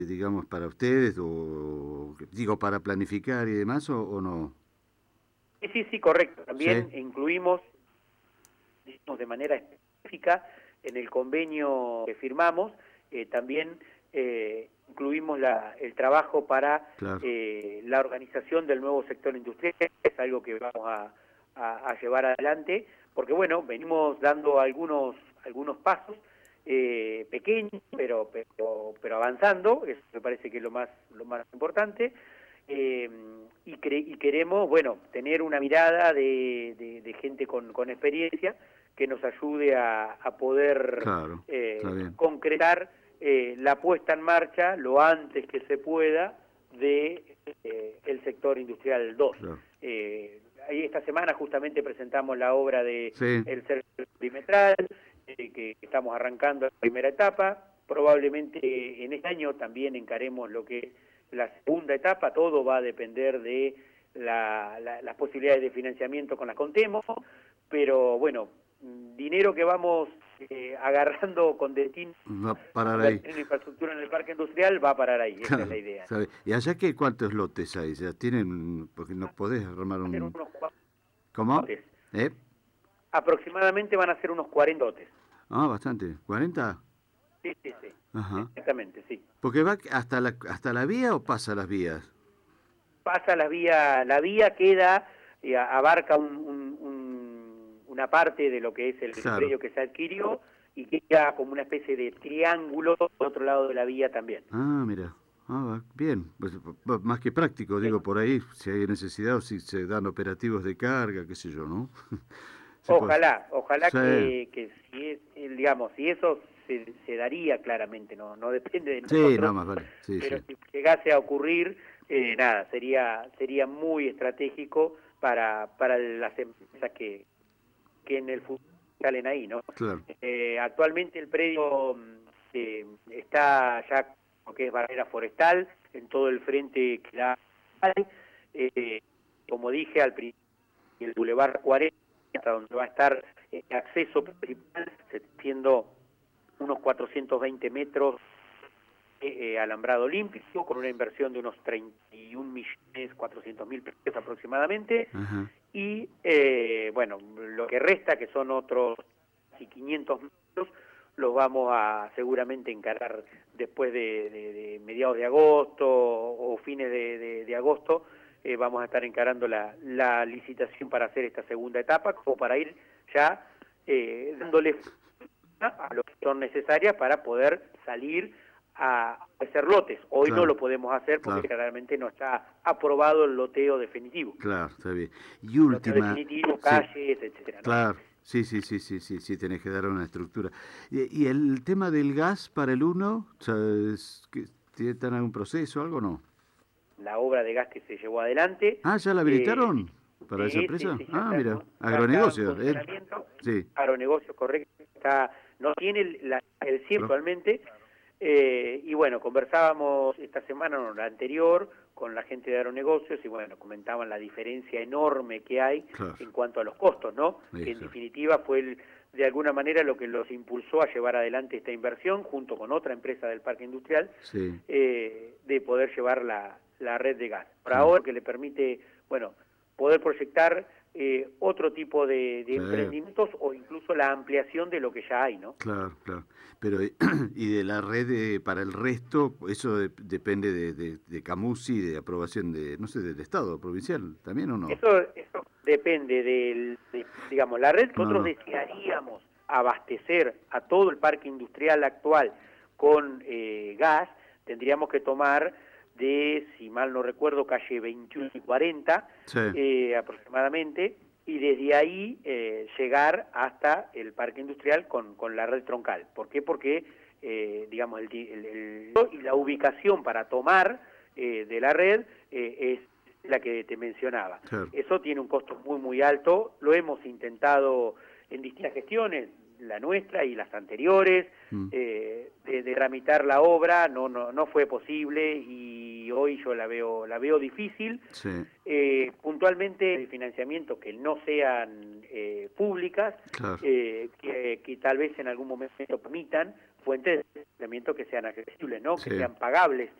digamos, para ustedes, o digo, para planificar y demás, o no? Sí, sí, sí, correcto. Sí, También incluimos de manera específica en el convenio que firmamos, también incluimos el trabajo para claro, la organización del nuevo sector industrial, es algo que vamos a llevar adelante, porque bueno, venimos dando algunos pasos pequeños, pero avanzando, eso me parece que es lo más importante, y queremos, bueno, tener una mirada de gente con experiencia que nos ayude a poder claro, está bien. concretar la puesta en marcha lo antes que se pueda de el sector industrial 2. Claro. Ahí esta semana justamente presentamos la obra de Sí, el cerco perimetral, que estamos arrancando la primera etapa. Probablemente en este año también encaremos lo que es la segunda etapa. Todo va a depender de las posibilidades de financiamiento con las Contemo, pero bueno, dinero que vamos agarrando con destino va a a parar ahí. invertir en infraestructura en el parque industrial va a parar ahí, esa es la Claro, idea. está bien. ¿Y allá qué cuántos lotes hay? ¿Ya tienen, porque no podés armar Hacer un... unos ¿Cómo? lotes, ¿Eh? aproximadamente van a ser unos 40 lotes. Ah, bastante. ¿40? Sí, sí, sí, Ajá. exactamente, sí. ¿Porque va hasta la vía o pasa las vías? Pasa la vía queda, abarca una parte de lo que es el Claro. predio que se adquirió y queda como una especie de triángulo por otro lado de la vía también. Ah, mira. Ah, bien. Pues, más que práctico, Eh, digo, por ahí, si hay necesidad o si se dan operativos de carga, qué sé yo, ¿no? Se puede. Ojalá Sí, que si es, digamos, si eso se daría claramente, no depende de sí, nada nosotros, más vale. Sí, pero sí. si llegase a ocurrir, nada, sería muy estratégico para las empresas que en el futuro salen ahí, ¿no? Claro. Actualmente el predio está ya lo que es barrera forestal en todo el frente que da, eh, como dije al principio, el Boulevard 40, hasta donde va a estar el acceso principal, siendo unos 420 metros alambrado olímpico, con una inversión de unos 31.400.000 pesos aproximadamente, Ajá. y bueno, lo que resta, que son otros casi 500 metros, los vamos a seguramente encarar después de mediados de agosto o fines de agosto. Vamos a estar encarando la licitación para hacer esta segunda etapa, como para ir ya dándole a lo que son necesarias para poder salir a hacer lotes. Hoy no Claro, lo podemos hacer porque claro, claramente no está aprobado el loteo definitivo. claro, está bien. Y Loteo última, definitivo, sí, calles, etcétera, ¿no? claro, sí, sí, sí, sí, sí, sí, tenés que dar una estructura. Y el tema del gas para el uno, ¿sabes que tiene algún proceso o algo no? La obra de gas que se llevó adelante, Ah, ¿ya la eh, habilitaron para esa sí, sí, empresa? sí, Ah, mira, ya está en agronegocio, ¿eh? funcionamiento, Sí, agronegocio correcto, no tiene el 100 pro- actualmente, y bueno, conversábamos esta semana o la anterior con la gente de aeronegocios y bueno, comentaban la diferencia enorme que hay claro, en cuanto a los costos, ¿no? Que en claro, definitiva fue de alguna manera lo que los impulsó a llevar adelante esta inversión junto con otra empresa del parque industrial, sí, de poder llevar la red de gas. Por claro, ahora que le permite, bueno, poder proyectar otro tipo de sí, emprendimientos o incluso la ampliación de lo que ya hay, ¿no? claro, claro. Pero, y de la red para el resto, eso depende de Camusi, de aprobación de, no sé, del Estado provincial, ¿también o no? Eso depende digamos, la red que No, nosotros no. desearíamos abastecer a todo el parque industrial actual con gas, tendríamos que tomar si mal no recuerdo, calle 21 y 40 Sí, aproximadamente, y desde ahí llegar hasta el parque industrial con la red troncal. ¿Por qué? Porque, digamos, y la ubicación para tomar de la red es la que te mencionaba. claro. Eso tiene un costo muy, muy alto, lo hemos intentado en distintas gestiones, la nuestra y las anteriores, Mm, de tramitar la obra, no fue posible y y hoy yo la veo difícil. Sí, Puntualmente el financiamiento que no sean públicas, claro. que tal vez en algún momento permitan fuentes de financiamiento que sean accesibles, ¿no? Sí. Que sean pagables